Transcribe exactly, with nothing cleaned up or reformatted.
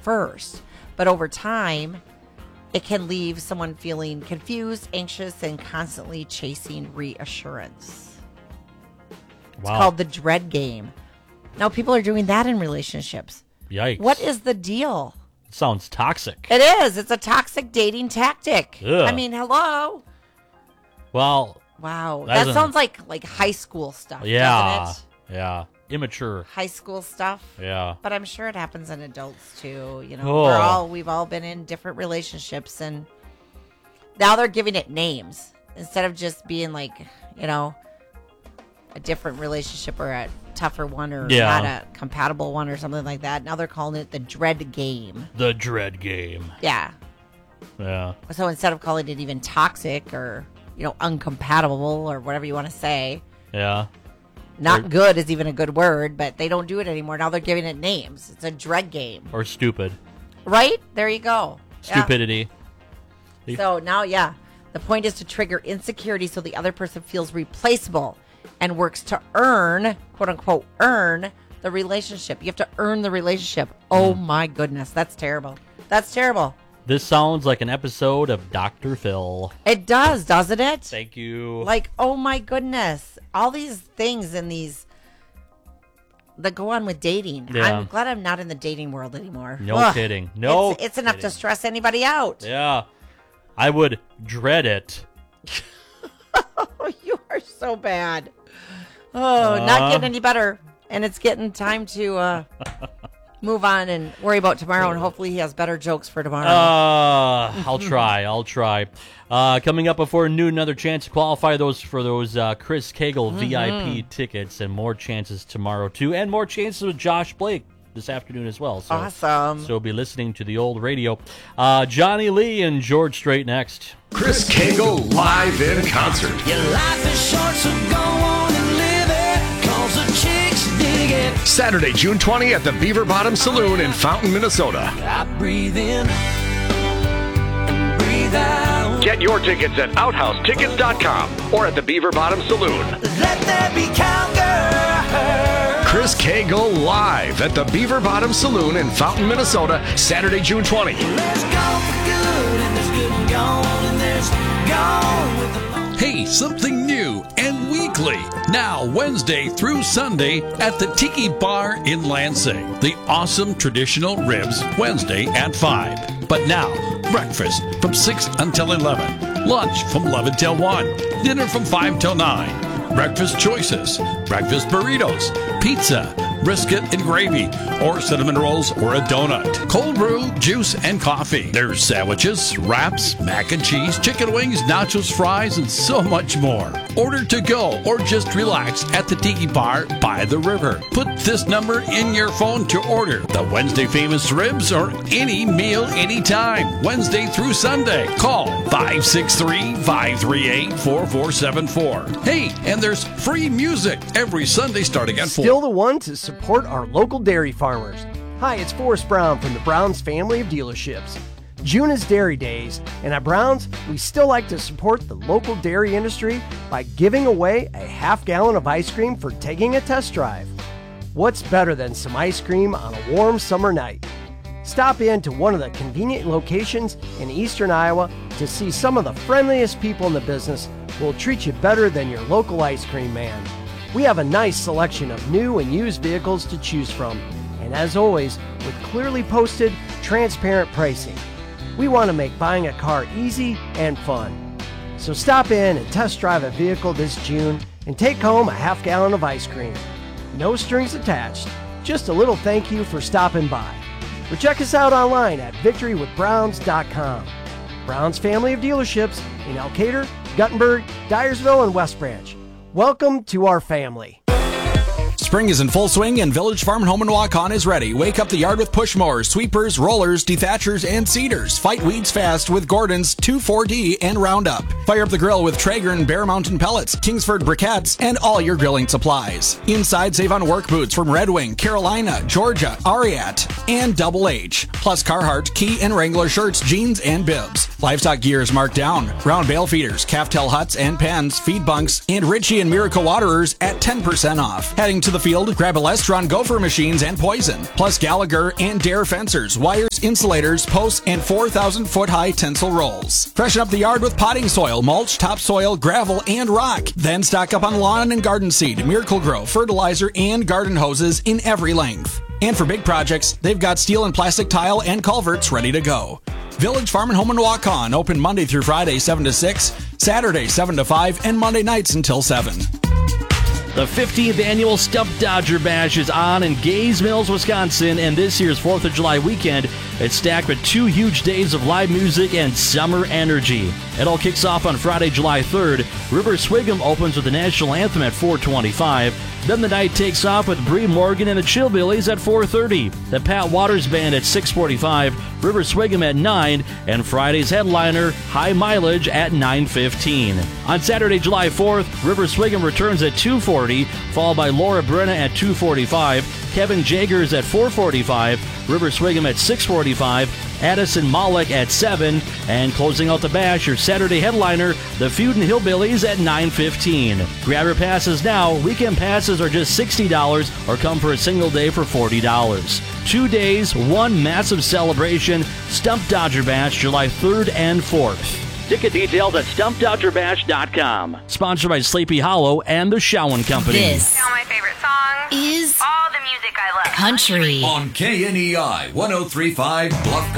first. But over time, it can leave someone feeling confused, anxious, and constantly chasing reassurance. It's Wow. called the dread game. Now, people are doing that in relationships. Yikes. What is the deal? Sounds toxic. It is. It's a toxic dating tactic. Ugh. I mean, hello. Well, Wow. That That isn't- sounds like, like high school stuff, yeah. doesn't it? Yeah. Immature. High school stuff. Yeah. But I'm sure it happens in adults too. You know, Oh. we're all we've all been in different relationships, and now they're giving it names instead of just being like, you know, a different relationship or a tougher one or Yeah. not a compatible one or something like that. Now they're calling it the dread game. The dread game. Yeah. Yeah. So instead of calling it even toxic or, you know, uncompatible or whatever you want to say, Yeah. not Or- good is even a good word, but they don't do it anymore. Now they're giving it names. It's a dread game. Or stupid. Right? There you go. Yeah. Stupidity. So now, yeah, the point is to trigger insecurity so the other person feels replaceable and works to earn, quote unquote, earn the relationship. You have to earn the relationship. Oh my goodness. That's terrible. That's terrible. This sounds like an episode of Doctor Phil. It does, doesn't it? Thank you. Like, oh my goodness. All these things and these that go on with dating. Yeah. I'm glad I'm not in the dating world anymore. No Ugh. kidding. No It's, it's enough to kidding. stress anybody out. Yeah. I would dread it. Oh, you are so bad. Oh, Uh. not getting any better. And it's getting time to uh, move on and worry about tomorrow. And hopefully he has better jokes for tomorrow. Uh, I'll try. I'll try. Uh, coming up before noon, another chance to qualify those for those uh, Chris Cagle V I P tickets, and more chances tomorrow too, and more chances with Josh Blake this afternoon as well. So, Awesome. So be listening to the old radio. Uh, Johnny Lee and George Strait next. Chris Cagle live in concert. Your life is short, so go on and live it, 'cause the chicks dig it. Saturday, June twentieth at the Beaver Bottom Saloon in Fountain, Minnesota. I breathe in and breathe out. Get your tickets at outhouse tickets dot com or at the Beaver Bottom Saloon. Let there be cowgirl. Chris Cagle live at the Beaver Bottom Saloon in Fountain, Minnesota, Saturday, June twentieth. There's gone for good, and there's good and gone, and there's gone with the long. Hey, something new and weekly. Now, Wednesday through Sunday at the Tiki Bar in Lansing. The awesome traditional ribs, Wednesday at five. But now, breakfast from six until eleven. Lunch from eleven till one. Dinner from five till nine. Breakfast choices, breakfast burritos, pizza, brisket and gravy, or cinnamon rolls or a donut. Cold brew, juice, and coffee. There's sandwiches, wraps, mac and cheese, chicken wings, nachos, fries, and so much more. Order to go or just relax at the Tiki Bar by the river. Put this number in your phone to order the Wednesday famous ribs or any meal anytime, Wednesday through Sunday. Call five six three, five three eight, four four seven four. Hey, and there's free music every Sunday starting at four. Still the one to support our local dairy farmers. Hi, it's Forrest Brown from the Browns family of dealerships. June is Dairy Days, and at Browns, we still like to support the local dairy industry by giving away a half gallon of ice cream for taking a test drive. What's better than some ice cream on a warm summer night? Stop in to one of the convenient locations in eastern Iowa to see some of the friendliest people in the business who will treat you better than your local ice cream man. We have a nice selection of new and used vehicles to choose from, and as always, with clearly posted, transparent pricing. We want to make buying a car easy and fun. So stop in and test drive a vehicle this June and take home a half gallon of ice cream. No strings attached, just a little thank you for stopping by. Or check us out online at victory with browns dot com. Browns family of dealerships in Elkader, Guttenberg, Dyersville, and West Branch. Welcome to our family. Spring is in full swing and Village Farm and Home and Walk On is ready. Wake up the yard with push mowers, sweepers, rollers, dethatchers, and seeders. Fight weeds fast with Gordon's two four D and Roundup. Fire up the grill with Traeger and Bear Mountain pellets, Kingsford briquettes, and all your grilling supplies. Inside, save on work boots from Red Wing, Carolina, Georgia, Ariat, and Double H. Plus Carhartt, Key, and Wrangler shirts, jeans, and bibs. Livestock gear is marked down. Round bale feeders, calf tail huts and pens, feed bunks, and Ritchie and Miracle Waterers at ten percent off. Heading to to the field, grab Elestron Gopher machines and Poison, plus Gallagher and Dare fencers, wires, insulators, posts, and four thousand foot high tensile rolls. Freshen up the yard with potting soil, mulch, topsoil, gravel, and rock. Then stock up on lawn and garden seed, Miracle Grow, fertilizer, and garden hoses in every length. And for big projects, they've got steel and plastic tile and culverts ready to go. Village Farm and Home in Waukon, open Monday through Friday, seven to six, Saturday, seven to five, and Monday nights until seven. The fifteenth annual Stump Dodger Bash is on in Gaze Mills, Wisconsin, and this year's fourth of July weekend, it's stacked with two huge days of live music and summer energy. It all kicks off on Friday, July third. River Swigum opens with the national anthem at four twenty-five. Then the night takes off with Bree Morgan and the Chillbillies at four thirty. The Pat Waters Band at six forty-five. River Swigum at nine. And Friday's headliner, High Mileage, at nine fifteen. On Saturday, July fourth, River Swigum returns at two forty, followed by Laura Brenna at two forty-five. Kevin Jagers at four forty-five. River Swigum at six forty-five. Addison Malik at seven, and closing out the bash, your Saturday headliner, the Feudin' Hillbillies at nine fifteen. Grab your passes now. Weekend passes are just sixty dollars, or come for a single day for forty dollars. Two days, one massive celebration. Stump Dodger Bash, July third and fourth. Ticket details at stump dodger bash dot com. Sponsored by Sleepy Hollow and the Showen Company. This Now my favorite song is all the music I love. country. On K N E I one oh three point five Bluff